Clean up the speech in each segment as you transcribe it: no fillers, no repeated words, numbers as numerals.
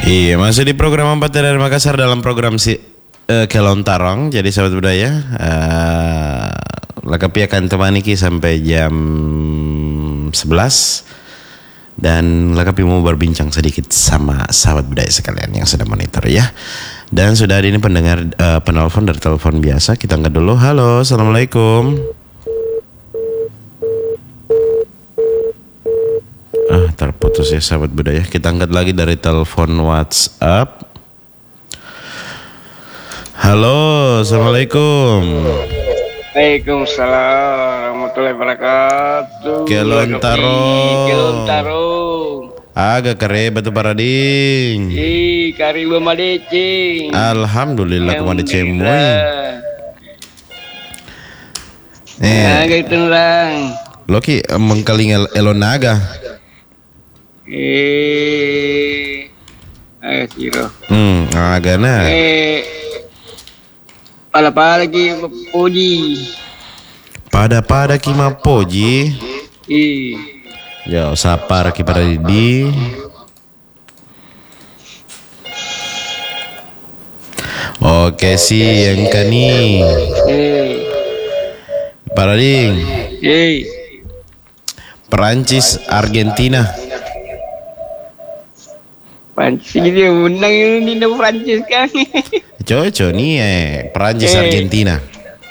Iya, masih di program 4 dari Makassar dalam program Kelontarong. Jadi sahabat budaya, Lakapi akan temani Ki sampai jam 11. Dan Lakapi mau berbincang sedikit sama sahabat budaya sekalian yang sedang monitor ya. Dan sudah ada ini pendengar penelpon dari telepon biasa. Kita angkat dulu. Halo, assalamualaikum. Terputus ya sahabat budaya. Kita angkat lagi dari telepon WhatsApp. Halo, assalamualaikum. Waalaikumsalam warahmatullahi wabarakatuh. Kelontarong. Agak kere batu parading. Kari belum ada cing. Alhamdulillah kemana cemoy. Gitu orang. Loki mengkaling elonaga. Ayo siro. Agana. Pala lagi poji. Pada kima poji. Ya, sapar ki pada di. Oke sih yang kani. Parading. Perancis Argentina. Prancis dia menang ini Prancis kan. Cocok nih Perancis Argentina.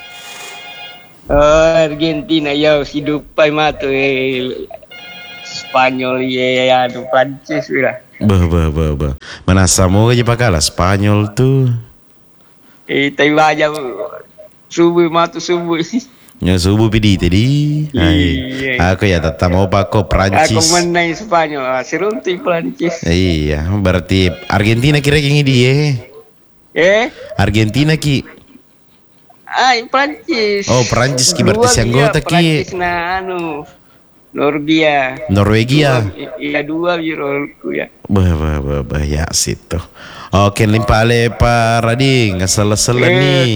Argentina ya si dupai matu Spanyol ya Prancis lah. Bah. Mana sama aja pakalah Spanyol tuh. Tapi aja subuh matu subuh. Ya subuh pidi tadi. Aku ya tetap mau pakai Prancis. Aku menang Spanyol, serunti Prancis. Iya, berarti Argentina kira yang dia. Argentina ki. Prancis. Oh, Prancis ki berarti si anggota ki. Prancis Norwegia. Iya 2 Euro ya. Bah ya situ. Oke, limpale Pak Rading, asal-asalan nih.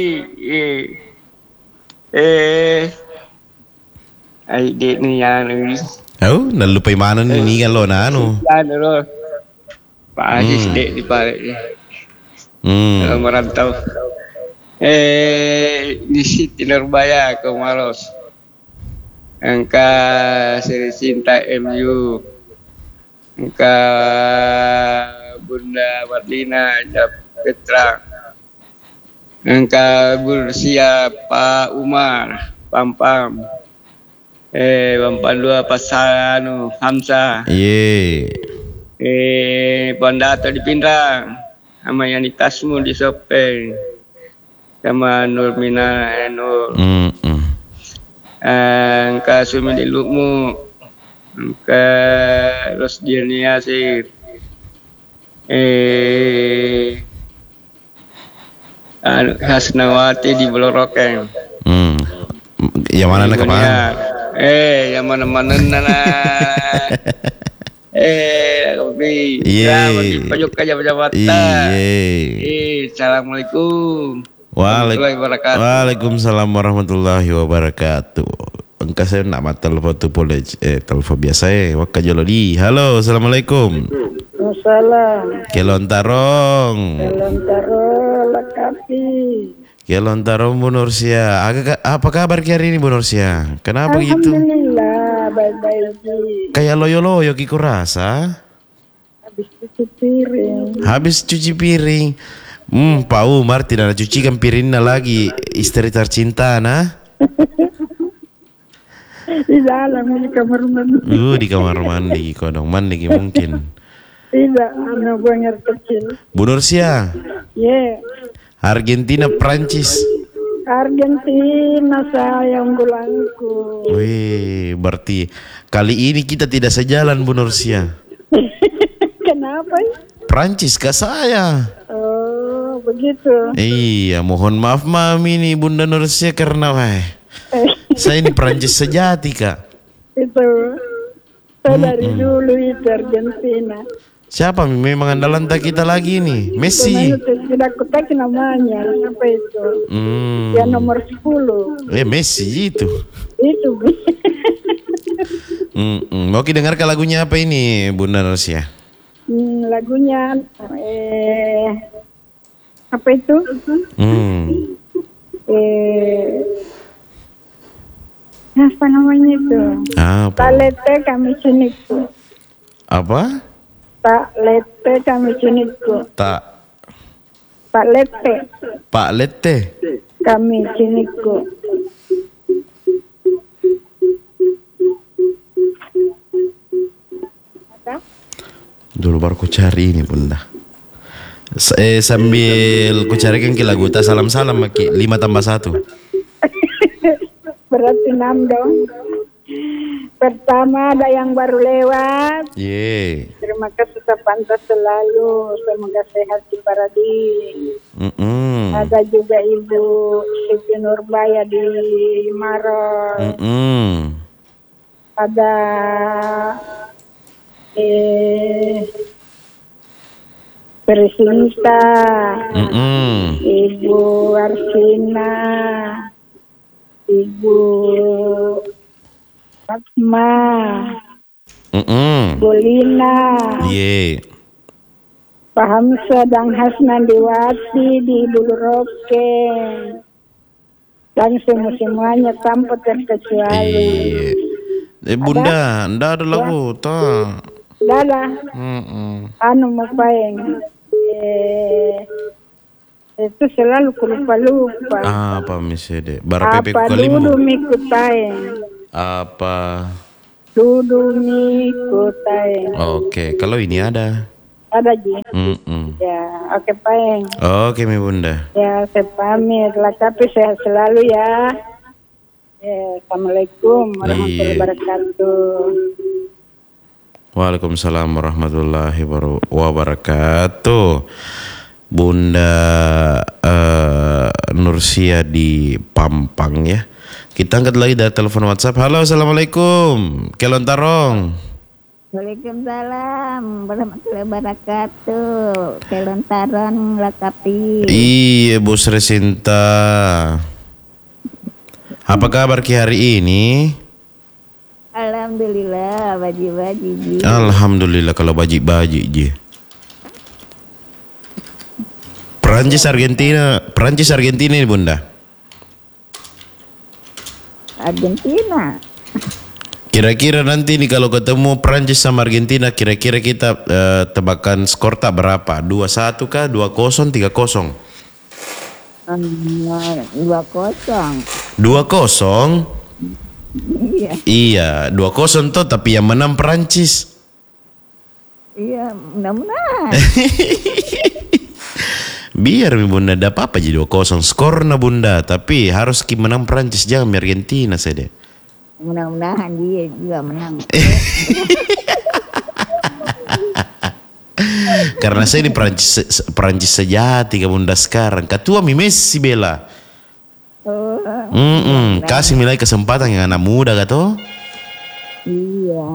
Dek ni yang ni. Oh, nalupai mana ni kan lo nanu. Ano lo. Pak Aziz dek di balik ni. Kalau merantau. Di Siti Nurbaya ke Maros. Angka Seri Cinta MU. Angka Bunda Marlina Petra. Angka Bursia Pak Umar Pampam. Pampam 2 pasal Hamzah. Pondato di Pindrang. Sama yang di Tasmu di Sopeng. Sama Nurmina Nur. Angka Sumi di Lukmu. Angka Rosdian Yasir. Hasnawati di Blorokeng. Yang mana nak apa? Yang mana kopi. Pojok aja jabatan. Assalamualaikum. Waalaikumsalam warahmatullahi wabarakatuh. Engkau saya nak mata telepon tu boleh telepon biasa waktu jolodi. Halo, assalamualaikum. Waalaikumsalam. Kelontarong Lakapi. Kelontarong Bu Nursia. Apa kabar hari ini Bu Nursia? Kenapa gitu? Alhamdulillah baik-baik. Kayak loyo-loyo ki kurasa. Habis cuci piring. Pak Umar tidak ada cucikan piringnya lagi. Istri tercinta nah. Di dalam di kamar mandi. Di kamar mandi kodong mandi mungkin. Tidak, anak buang air kecil. Bu Nursia. Argentina Prancis. Argentina saya unggulanku. Wih, berarti kali ini kita tidak sejalan Bu Nursia. Kenapa? Prancis kah saya? Oh, begitu. Iya, mohon maaf mami nih Bunda Nursia karena saya ini Prancis sejati Kak. Itu saya dari dulu itu Argentina. Siapa memang andalan tak kita lagi nih? Messi. Tidak kutakin namanya apa itu? Ya nomor 10. Messi itu. Itu. Mau dengarkan lagunya apa ini Bunda Nursia? lagunya apa itu? Apa namanya itu? Apa? Tak lete kami siniku. Apa? Tak lete kami siniku. Tak lete Pak Lete. kami siniku. Dulu baru ku cari ini Bunda. Sambil ku carikan ke lagu tak salam-salam Maki 5+1. Berarti 6 dong. Pertama ada yang baru lewat. Terima kasih terpantas selalu. Semoga sehat di Paradis. Ada juga Ibu Siti Nurbaya di Maros. Ada Presinta, Ibu Arsina, Ibu Fatma, Bolina, Pak Hamzah dan Hasnandiwati di Bulu Roke, dan semuanya tanpa terkecuali. Bunda, ndak ada lagu tak? Dada, mau paeng. Itu selalu lupa. Apa misalnya? Berapa apa dulu mikutain? Apa? Dulu mikutain. Oke, kalau ini ada. Ada Ji. Ya, oke paeng. Oke mi Bunda. Ya, saya pamit lah, tapi sehat selalu ya. Assalamualaikum warahmatullahi wabarakatuh. Waalaikumsalam warahmatullahi wabarakatuh. Bunda Nursia di Pampang ya. Kita angkat lagi dari telepon WhatsApp. Halo, assalamualaikum. Kelontarong. Waalaikumsalam warahmatullahi wabarakatuh. Kelontarong Lakapi. Iya, Bu Sri Sinta. Apa kabar Ki hari ini? Alhamdulillah, baji-baji. Alhamdulillah kalau baji-baji je. Perancis Argentina ini Bunda. Argentina. Kira-kira nanti nih kalau ketemu Perancis sama Argentina, kira-kira kita tebakan skor tak berapa? 2-1 kah? 2-0, 3-0? 2-0. 2-0? Iya, 2-0 tuh, tapi yang menang Perancis. Iya, mudah-mudahan. Biar mi Bunda ada apa-apa jadi 2-0 skor na Bunda, tapi harus menang Perancis, jangan Argentina saja. Mudah-mudahan dia juga menang. Karena saya ini Perancis sejati ke Bunda sekarang. Ketua mi Messi bela. Kasih nilai kesempatan yang anak muda gato. Iya.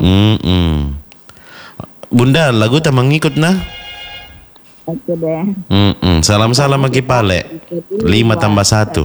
Bunda lagu tak mengikut nah. Oke deh. Salam-salam lagi Pale. 5+1.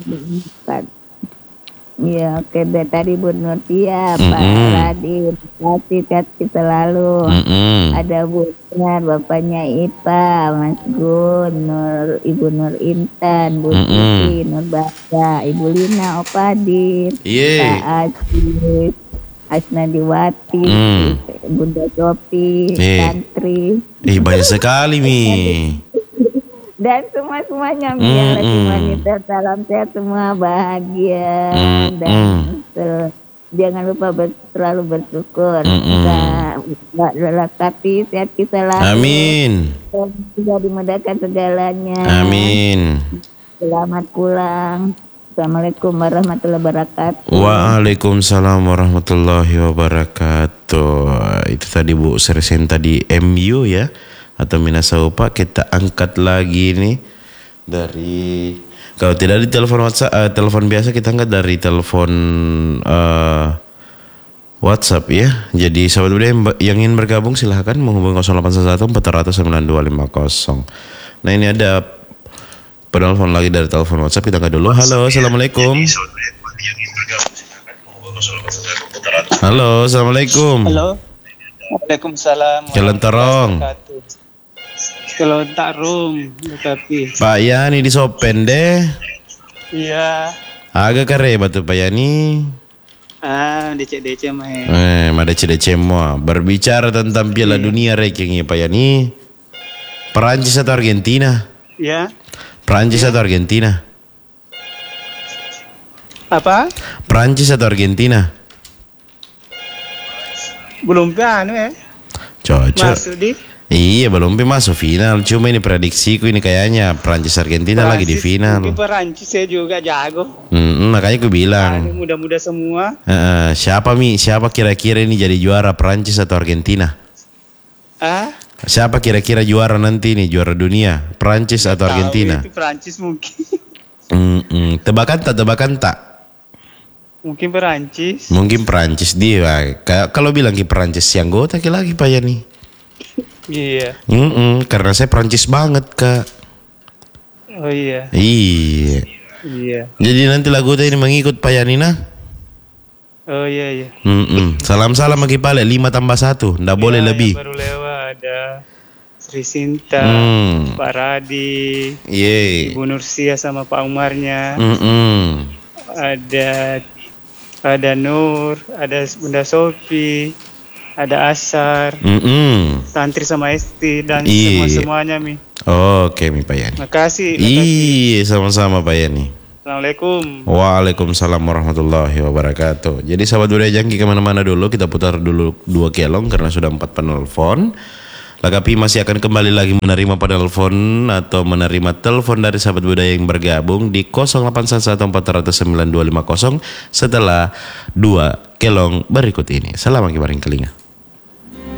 Iya, oke deh. Tadi Bu Nurtia, Pak Radin, kasih selalu. Ada Bu Nur, bapaknya Ipa, Mas Gun, Ibu Nur Intan, Bu Siti, Nur Baca, Ibu Lina, Opadin, Pak Aziz, Asnadiwati, Bunda Sopi, Santri. Banyak sekali Mi. Dan semuanya biar lagi wanita, salam sehat semua, bahagia dan jangan lupa selalu bersyukur. Mbak Lelakapi sehat selalu. Amin. Dan juga dimudahkan segalanya. Amin. Selamat pulang. Assalamualaikum warahmatullahi wabarakatuh. Waalaikumsalam warahmatullahi wabarakatuh. Itu tadi Bu Sri Sinta di MU ya, atau Minasaupa. Kita angkat lagi nih dari, kalau tidak di telepon WhatsApp, telepon biasa, kita angkat dari telepon WhatsApp ya. Jadi sahabat budaya yang ingin bergabung silahkan menghubungi 0811 400 9250. Nah ini ada penelpon lagi dari telepon WhatsApp, kita angkat dulu. Halo, assalamualaikum. Halo, assalamualaikum. Halo. Waalaikumsalam. Jalan Terong. Kalau Tarung, tapi. Pak Yani di Sopen deh. Iya. Agak kareba tuh Pak Yani. DC mah. Ada DC semua. Berbicara tentang Piala Dunia rankingnya Pak Yani. Perancis atau Argentina? Ya. Perancis atau Argentina? Apa? Perancis atau Argentina? Belum anu ya. Cocok. Masuk di. Iya belum masuk final. Cuma ini prediksiku ini kayaknya Perancis Argentina lagi di final. Mungkin Perancis saya juga jago. Makanya aku bilang. Muda-muda semua. Siapa kira-kira ini jadi juara, Perancis atau Argentina? Siapa kira-kira juara nanti nih, juara dunia, Perancis atau Argentina? Itu Perancis mungkin. Tebakan tak? Mungkin Perancis. Mungkin Perancis dia. Kalau bilang ke Perancis yang gota lagi Pak Yani. Iya. Karena saya Perancis banget Kak. Oh iya. Iya. Jadi nanti lagu ini mengikut Pak Yani nah. Oh iya. Salam-salam bagi Pale 5+1, ndak boleh lebih. Baru lewat ada Sri Sinta, Pak Radi, Ibu Nursia sama Pak Umarnya. Ada Nur, ada Bunda Sofi, ada Asar, Santri sama Esti dan semuanya Mi. Oke Mi Pak Yani. Makasih. Iya sama-sama Pak Yani. Assalamualaikum. Waalaikumsalam warahmatullahi wabarakatuh. Jadi sahabat budaya jangki kemana-mana dulu, kita putar dulu 2 kelong karena sudah 4 penelpon. Lagapi masih akan kembali lagi menerima penelpon atau menerima telepon dari sahabat budaya yang bergabung di 0811409250 setelah 2 kelong berikut ini. Salam akibaring kelinga.